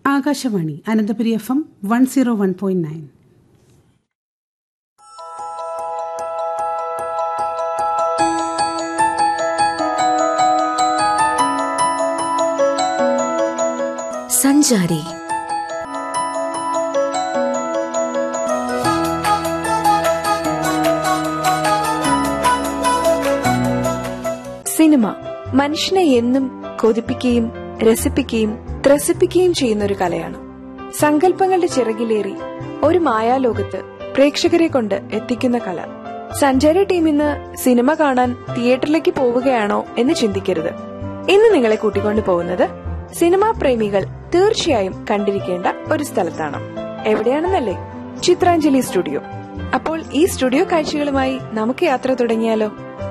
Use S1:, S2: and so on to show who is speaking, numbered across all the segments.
S1: Akashvani Ananthapuri FM 101.9.
S2: സഞ്ചാരി cinema മനുഷ്യനെ എന്നും കൊതിപ്പിക്കുകയും രസിപ്പിക്കുകയും ത്രസിപ്പിക്കുകയും ചെയ്യുന്ന ഒരു കലയാണ്. സങ്കല്പങ്ങളുടെ ചിറകിലേറി ഒരു മായാലോകത്ത് പ്രേക്ഷകരെ കൊണ്ട് എത്തിക്കുന്ന കല. സഞ്ചാരി ടീം ഇന്ന് സിനിമ കാണാൻ തിയേറ്ററിലേക്ക് പോവുകയാണോ എന്ന് ചിന്തിക്കരുത്. ഇന്ന് നിങ്ങളെ കൂട്ടിക്കൊണ്ടു പോകുന്നത് സിനിമാ പ്രേമികൾ തീർച്ചയായും കണ്ടിരിക്കേണ്ട ഒരു സ്ഥലത്താണ്. എവിടെയാണെന്നല്ലേ? ചിത്രാഞ്ജലി സ്റ്റുഡിയോ. അപ്പോൾ ഈ സ്റ്റുഡിയോ കാഴ്ചകളുമായി നമുക്ക് യാത്ര തുടങ്ങിയാലോ?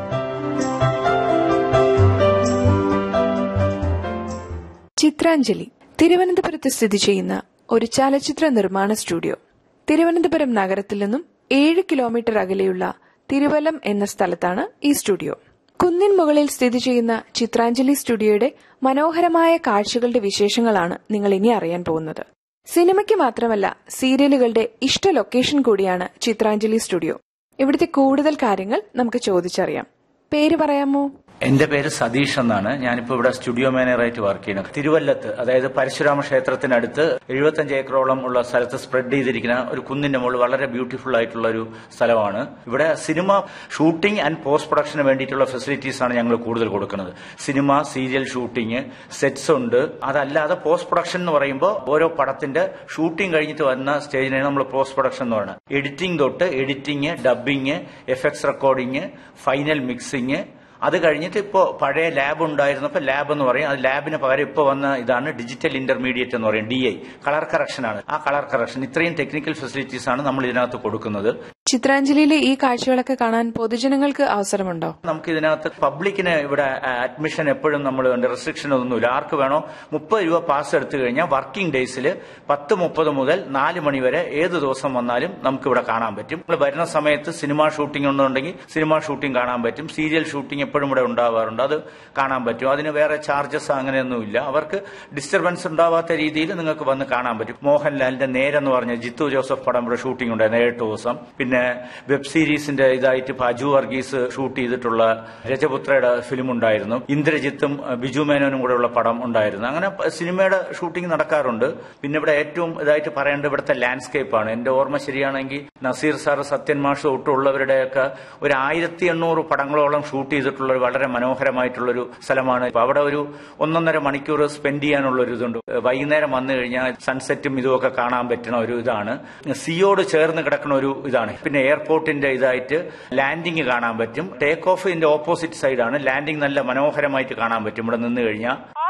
S2: ചിത്രാഞ്ജലി തിരുവനന്തപുരത്ത് സ്ഥിതി ചെയ്യുന്ന ഒരു ചലച്ചിത്ര നിർമ്മാണ സ്റ്റുഡിയോ. തിരുവനന്തപുരം നഗരത്തിൽ നിന്നും 7 കിലോമീറ്റർ അകലെയുള്ള തിരുവല്ലം എന്ന സ്ഥലത്താണ് ഈ സ്റ്റുഡിയോ. കുന്നിൻ മുകളിൽ സ്ഥിതി ചെയ്യുന്ന ചിത്രാഞ്ജലി സ്റ്റുഡിയോയുടെ മനോഹരമായ കാഴ്ചകളുടെ വിശേഷങ്ങളാണ് നിങ്ങൾ ഇനി അറിയാൻ പോകുന്നത്. സിനിമയ്ക്ക് മാത്രമല്ല, സീരിയലുകളുടെ ഇഷ്ട ലൊക്കേഷൻ കൂടിയാണ് ചിത്രാഞ്ജലി സ്റ്റുഡിയോ. ഇവിടുത്തെ കൂടുതൽ കാര്യങ്ങൾ നമുക്ക് ചോദിച്ചറിയാം. പേര് പറയാമോ?
S3: എന്റെ പേര് സതീഷ് എന്നാണ്. ഞാനിപ്പോ ഇവിടെ സ്റ്റുഡിയോ മാനേജറായിട്ട് വർക്ക് ചെയ്യുന്നത്. തിരുവല്ലത്ത്, അതായത് പരശുരാമ ക്ഷേത്രത്തിനടുത്ത് 75 ഏക്കറോളം ഉള്ള സ്ഥലത്ത് സ്പ്രെഡ് ചെയ്തിരിക്കുന്ന ഒരു കുന്നിന്റെ മുകളിൽ വളരെ ബ്യൂട്ടിഫുൾ ആയിട്ടുള്ള ഒരു സ്ഥലമാണ്. ഇവിടെ cinema shooting and post production വേണ്ടിയിട്ടുള്ള ഫെസിലിറ്റീസ് ആണ് ഞങ്ങൾ കൂടുതൽ കൊടുക്കുന്നത്. സിനിമ, സീരിയൽ ഷൂട്ടിംഗ്, സെറ്റ്സ് ഉണ്ട്. അതല്ലാതെ പോസ്റ്റ് പ്രൊഡക്ഷൻ എന്ന് പറയുമ്പോൾ ഓരോ പടത്തിന്റെ ഷൂട്ടിംഗ് കഴിഞ്ഞിട്ട് വന്ന സ്റ്റേജിനാണ് നമ്മൾ പോസ്റ്റ് പ്രൊഡക്ഷൻ എന്ന് പറയുന്നത്. എഡിറ്റിംഗ് തൊട്ട് editing, dubbing, effects recording, final mixing, അത് കഴിഞ്ഞിട്ട് ഇപ്പോൾ പഴയ ലാബ് ഉണ്ടായിരുന്നപ്പോൾ ലാബ് എന്ന് പറയും. അത് ലാബിന് പകരം ഇപ്പോൾ വന്ന ഇതാണ് ഡിജിറ്റൽ ഇന്റർമീഡിയറ്റ് എന്ന് പറയും, DI. കളർ കറക്ഷൻ ആണ്. ആ കളർ കറക്ഷൻ, ഇത്രയും ടെക്നിക്കൽ ഫെസിലിറ്റീസ് ആണ് നമ്മൾ ഇതിനകത്ത് കൊടുക്കുന്നത്.
S2: ചിത്രാഞ്ജലിയിലെ ഈ കാഴ്ചകളൊക്കെ കാണാൻ പൊതുജനങ്ങൾക്ക് അവസരമുണ്ടോ?
S3: നമുക്ക് ഇതിനകത്ത് പബ്ലിക്കിന് ഇവിടെ അഡ്മിഷൻ എപ്പോഴും നമ്മൾ റെസ്ട്രിക്ഷൻ ഒന്നുമില്ല. ആർക്ക് വേണോ 30 രൂപ പാസ് എടുത്തു കഴിഞ്ഞാൽ വർക്കിംഗ് ഡേയ്സിൽ 10:30 മുതൽ 4 മണി വരെ ഏത് ദിവസം വന്നാലും നമുക്ക് ഇവിടെ കാണാൻ പറ്റും. നമ്മൾ വരുന്ന സമയത്ത് സിനിമ ഷൂട്ടിംഗ് ഉണ്ടെങ്കിൽ സിനിമ ഷൂട്ടിംഗ് കാണാൻ പറ്റും. സീരിയൽ ഷൂട്ടിംഗ് എപ്പോഴും ഇവിടെ ഉണ്ടാവാറുണ്ട്, അത് കാണാൻ പറ്റും. അതിന് വേറെ ചാർജസ് അങ്ങനെയൊന്നുമില്ല. അവർക്ക് ഡിസ്റ്റർബൻസ് ഉണ്ടാവാത്ത രീതിയിൽ നിങ്ങൾക്ക് വന്ന് കാണാൻ പറ്റും. മോഹൻലാലിന്റെ നേരെന്ന് പറഞ്ഞ ജിത്തു ജോസഫ് പടം ഇവിടെ ഷൂട്ടിംഗ് ഉണ്ടായിരുന്നു 7 ദിവസം. പിന്നെ വെബ് സീരീസിന്റെ ഇതായിട്ട് അജു വർഗീസ് ഷൂട്ട് ചെയ്തിട്ടുള്ള രജപുത്രയുടെ ഫിലിം ഉണ്ടായിരുന്നു. ഇന്ദ്രജിത്തും ബിജു മേനോനും കൂടെ ഉള്ള പടം ഉണ്ടായിരുന്നു. അങ്ങനെ സിനിമയുടെ ഷൂട്ടിംഗ് നടക്കാറുണ്ട്. പിന്നെ ഇവിടെ ഏറ്റവും ഇതായിട്ട് പറയേണ്ടത് ഇവിടുത്തെ ലാൻഡ്സ്കേപ്പ് ആണ്. എന്റെ ഓർമ്മ ശരിയാണെങ്കിൽ നസീർ സാർ, സത്യൻ മാഷ് തൊട്ടുള്ളവരുടെയൊക്കെ ഒരു 1800 പടങ്ങളോളം ഷൂട്ട് ചെയ്തിട്ടുള്ള വളരെ മനോഹരമായിട്ടുള്ളൊരു സ്ഥലമാണ്. അവിടെ ഒരു 1.5 മണിക്കൂർ സ്പെൻഡ് ചെയ്യാനുള്ള ഒരു ഇതുണ്ട്. വൈകുന്നേരം വന്നു കഴിഞ്ഞാൽ സൺസെറ്റും ഇതുമൊക്കെ കാണാൻ പറ്റുന്ന ഒരു ഇതാണ്. സിയോട് ചേർന്ന് കിടക്കുന്ന ഒരു ഇതാണ്. പിന്നെ എയർപോർട്ടിന്റെ ഇതായിട്ട് ലാൻഡിംഗ് കാണാൻ പറ്റും. ടേക്ക് ഓഫ് ഇതിന്റെ ഓപ്പോസിറ്റ് സൈഡാണ്. ലാൻഡിംഗ് നല്ല മനോഹരമായിട്ട് കാണാൻ പറ്റും ഇവിടെ നിന്ന് കഴിഞ്ഞാൽ.